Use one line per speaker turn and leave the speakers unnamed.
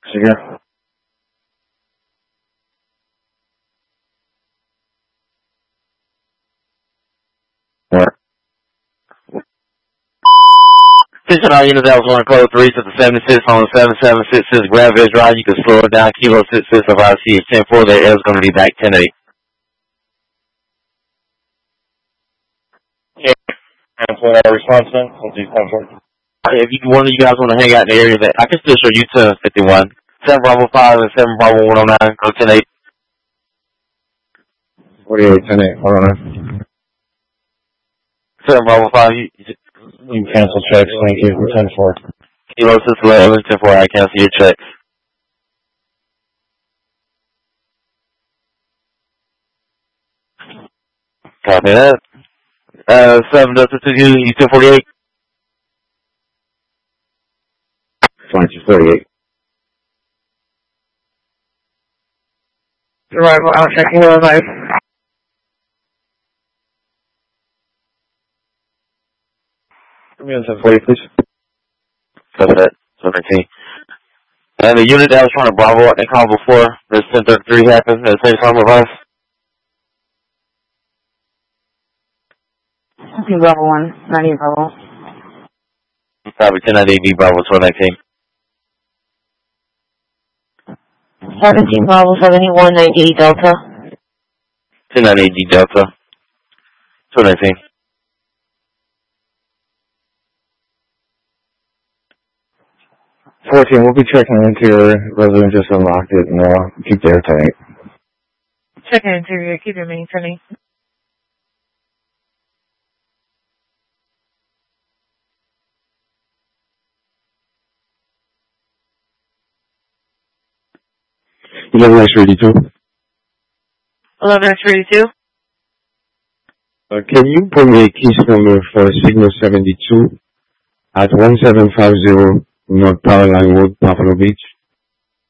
Sige. What?
Attention all units, that was on code 3 to the 76 on the 7766 Gravis Drive. You can slow it down. Kilo 66 of IC is 10-4. The air is going to be back 10-8.
Yeah. And for that response then, we'll do 10-4.
If one of you guys want to hang out in the area, that I can still show you 1051. 7 Bravo 5 and 7 Bravo 109. Go 10-8.
48, 10-8. Hold on.
7 Bravo 5.
You cancel checks. Thank you. 10-4.
Kilo 611, 10-4. I cancel your checks. Copy that. 7 Delta 2, you 1048.
2238.
Arrival out checking with advice.
Give me on 1040, please.
Copy that. 17. And the unit that was trying to Bravo and call before this 1033 happened at the same time with us.
Okay, Bravo 1, 90 Bravo.
Copy 1098B Bravo 1219.
17 Bravo 71, 98 Delta.
1098D Delta 1219.
We'll be checking into your resident, just unlocked it, and keep the air tight.
Checking interior, keep your main turning.
You have a nice 32.
1132.
Can you put me a case number for Signal 72 at 1750 North Power Line Road, Buffalo Beach?